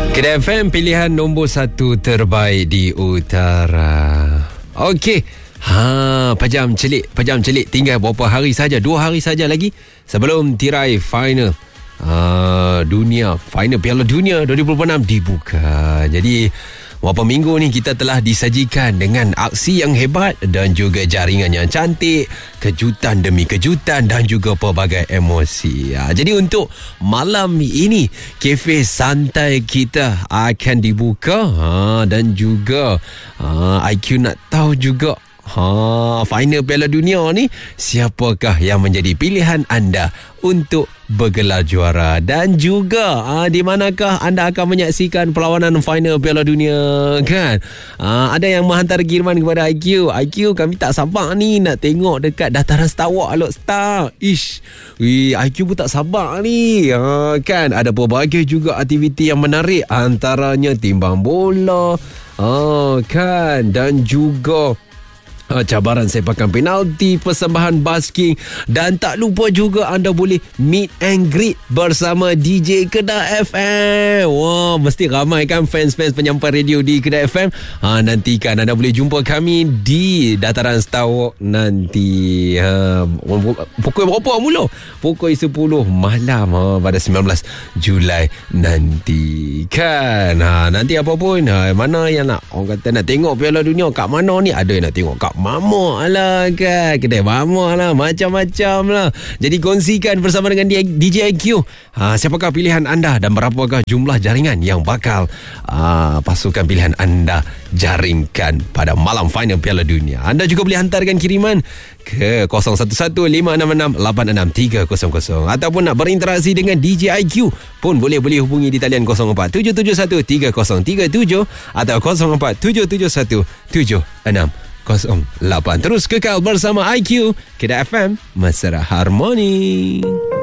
Kedah FM, pilihan nombor 1 terbaik di utara. Okey. Pejam celik tinggal berapa hari saja, 2 hari saja lagi sebelum tirai final final Piala Dunia 2026 dibuka. Jadi beberapa minggu ni kita telah disajikan dengan aksi yang hebat dan juga jaringan yang cantik, kejutan demi kejutan dan juga pelbagai emosi. Jadi untuk malam ini, kafe santai kita akan dibuka dan juga IQ nak tahu juga final Piala Dunia ni, siapakah yang menjadi pilihan anda untuk bergelar juara, dan juga di manakah anda akan menyaksikan perlawanan final Piala Dunia, kan? Ada yang menghantar kiriman kepada IQ, kami tak sabar ni nak tengok dekat dataran Sarawak Alok Star. IQ pun tak sabar ni, kan? Ada pelbagai juga aktiviti yang menarik, antaranya timbang bola, kan, dan juga cabaran sepakan penalti, persembahan basking, dan tak lupa juga anda boleh meet and greet bersama DJ Kedah FM. Wah, mesti ramai kan fans-fans penyampai radio di Kedah FM. Nantikan anda boleh jumpa kami di dataran Sarawak nanti. Pukul berapa mula? Pukul 10 malam pada 19 Julai nanti, kan? Nanti apa pun, mana yang nak, orang kata nak tengok Piala Dunia kat mana ni, ada yang nak tengok kat Mamak lah, kan? Kedai Mamak lah, macam-macam lah. Jadi kongsikan bersama dengan DJ IQ, siapakah pilihan anda dan berapakah jumlah jaringan yang bakal pasukan pilihan anda jaringkan pada malam final Piala Dunia. Anda juga boleh hantarkan kiriman ke 011566863000 ataupun nak berinteraksi dengan DJ IQ pun boleh hubungi di talian 0477130337 atau 0477176008. Terus kekal bersama IQ Kedah FM, Mesra Harmoni.